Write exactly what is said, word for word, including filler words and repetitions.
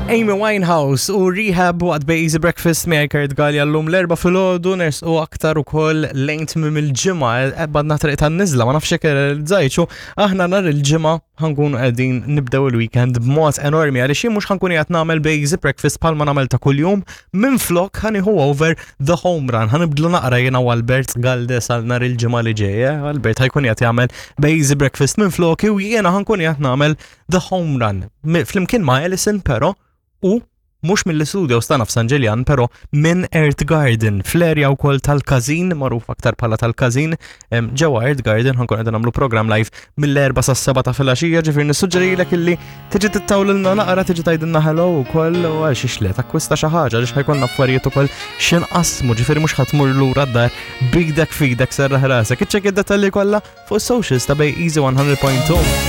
Amy Winehouse u Rehab waqt Easy Breakfast Maker tgali għallum l-erba fil-ħodu ners u aktar u koll lejn tmim il-ġimma badna triq tan-nizla ma nafx il-żajċu aħna nar il-ġimma ħankun qegħdin nibdew il-weekend b'mod enormi għaliex jien mhux ħankun qiegħed nagħmel Easy Breakfast bħalma nagħmel ta' kuljum minflok ħanieħu over the home run ħanibdlu naqra jiena u Albert Galdes għal nar il-ġimma li ġejja. Albert ħajkun qiegħed jagħmel Easy Breakfast minflok u jiena ħankun qiegħed nagħmel the home run flimkien ma' Ellison però u mux mill-studio stana f'San Ġiljan, pero minn Earth Garden, fl-erja u kol tal-Kazin, maruf aktar pala tal-Kazin, ġewa Earth Garden, ħankun għedin għamlu program live mill-erba sa' seba ta' filaxija, ġifir nissuġġeri l-ek illi tiġi tittawlilna naqra, tiġi tajdinna hello u kol, u għal xiexlet, akkwista xaħġa, ġiġ ħajkun naffarijiet u kol xin qasmu, ġifir mux ħatmur l-ura d-dar, bigdek figdek serra ħrasek, iċċek id-detalli kolla fuq socials ta' bej Easy one hundred point two.